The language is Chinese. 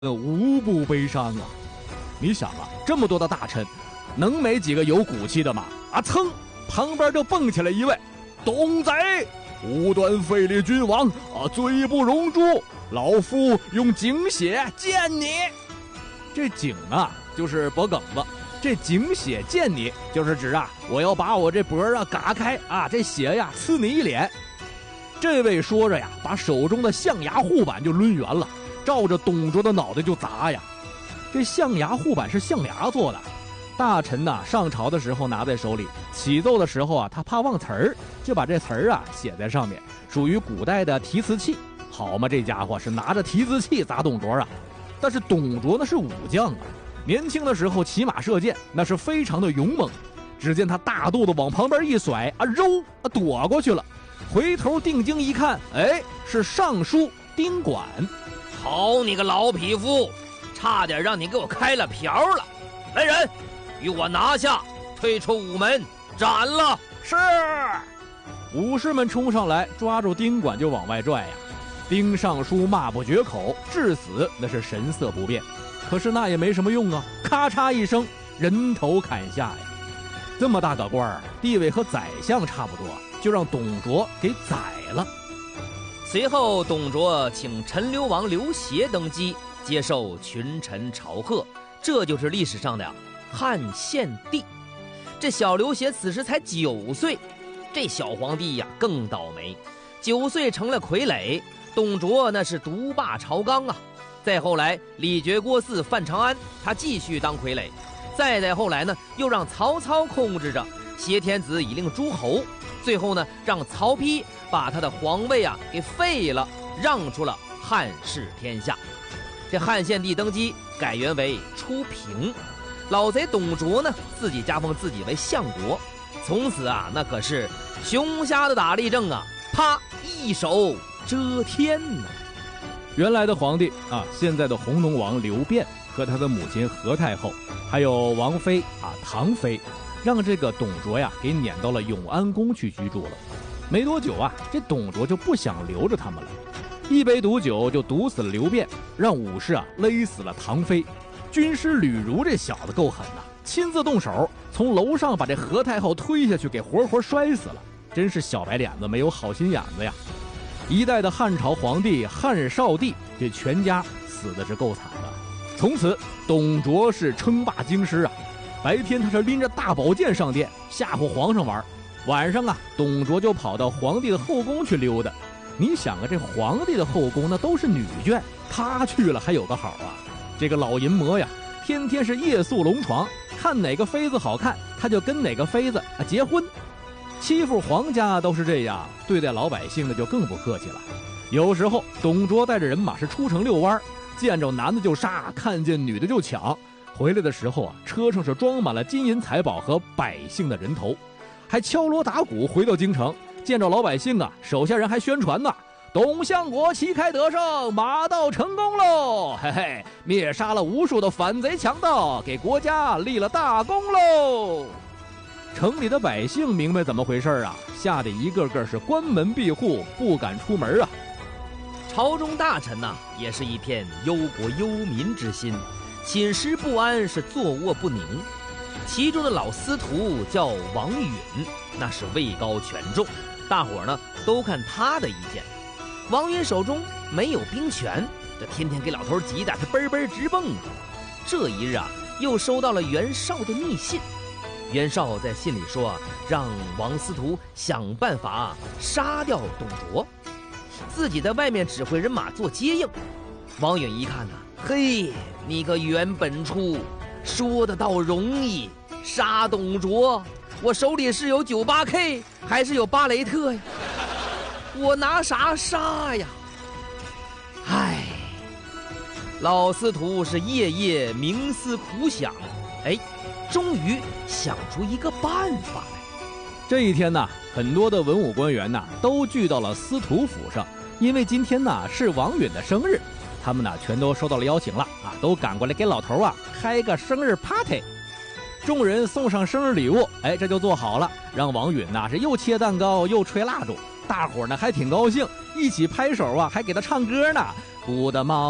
无不悲伤啊！你想啊，这么多的大臣，能没几个有骨气的吗？啊，噌，旁边就蹦起来一位，东贼，无端废立君王啊，罪不容诛！老夫用井血见你。这井啊，就是脖梗子；这井血见你，就是指啊，我要把我这脖啊嘎开啊，这血呀呲你一脸。这位说着呀，把手中的象牙护板就抡圆了，照着董卓的脑袋就砸呀。这象牙护板是象牙做的，大臣呐上朝的时候拿在手里，起奏的时候啊，他怕忘词儿，就把这词儿啊写在上面，属于古代的提词器。好嘛，这家伙是拿着提词器砸董卓啊。但是董卓那是武将啊，年轻的时候骑马射箭，那是非常的勇猛。只见他大肚子往旁边一甩啊，揉啊躲过去了。回头定睛一看，哎，是尚书丁管。 好你个老匹夫，差点让你给我开了瓢了！来人，与我拿下，推出午门，斩了！ 是。武士们冲上来，抓住丁管就往外拽呀。丁尚书骂不绝口，至死那是神色不变。可是那也没什么用啊，咔嚓一声，人头砍下呀。这么大个官儿，地位和宰相差不多，就让董卓给宰了。 随后，董卓请陈留王刘协登基，接受群臣朝贺，这就是历史上的汉献帝。这小刘协此时才9岁，这小皇帝呀更倒霉，9岁成了傀儡。董卓那是独霸朝纲啊。再后来，李傕郭汜范长安，他继续当傀儡。再后来呢，又让曹操控制着，挟天子以令诸侯。最后呢，让曹丕把他的皇位啊给废了，让出了汉室天下。这汉献帝登基，改元为初平。老贼董卓呢，自己加封自己为相国。从此啊，那可是熊瞎的打立正啊，啪，一手遮天呢。 原来的皇帝啊，现在的弘农王刘辩和他的母亲何太后，还有王妃啊唐妃，让这个董卓呀给撵到了永安宫去居住了。没多久啊，这董卓就不想留着他们了，一杯毒酒就毒死了刘辩，让武士啊勒死了唐妃。军师吕儒这小子够狠呐，亲自动手从楼上把这何太后推下去，给活活摔死了。真是小白脸子没有好心眼子呀。一代的汉朝皇帝汉少帝，这全家死的是够惨的。从此董卓是称霸京师啊，白天他是拎着大宝剑上殿吓唬皇上玩，晚上啊董卓就跑到皇帝的后宫去溜达。你想啊，这皇帝的后宫那都是女眷，他去了还有个好啊。这个老淫魔呀，天天是夜宿龙床，看哪个妃子好看他就跟哪个妃子结婚。欺负皇家都是这样，对待老百姓的就更不客气了。有时候董卓带着人马是出城遛弯，见着男的就杀，看见女的就抢。回来的时候啊，车上是装满了金银财宝和百姓的人头，还敲锣打鼓回到京城，见着老百姓啊，手下人还宣传呢，董相国旗开得胜，马到成功喽！嘿嘿，灭杀了无数的反贼强盗，给国家立了大功喽！城里的百姓明白怎么回事啊，吓得一个个是关门闭户，不敢出门啊。 朝中大臣呐，也是一片忧国忧民之心，寝食不安，是坐卧不宁。其中的老司徒叫王允，那是位高权重，大伙呢都看他的意见。王允手中没有兵权，这天天给老头急得他嘣嘣直蹦啊。这一日啊，又收到了袁绍的密信。袁绍在信里说让王司徒想办法杀掉董卓，自己在外面指挥人马做接应。王允一看嘿，你个袁本初，说得倒容易，杀董卓，我手里是有98K 还是有巴雷特呀？我拿啥杀呀？唉，老司徒是夜夜冥思苦想，终于想出一个办法来。 这一天呢，很多的文武官员呢都聚到了司徒府上，因为今天呢是王允的生日，他们呢全都收到了邀请了啊，都赶过来给老头开个生日 party。众人送上生日礼物，这就做好了，让王允是又切蛋糕又吹蜡烛，大伙呢还挺高兴，一起拍手还给他唱歌呢。不得猫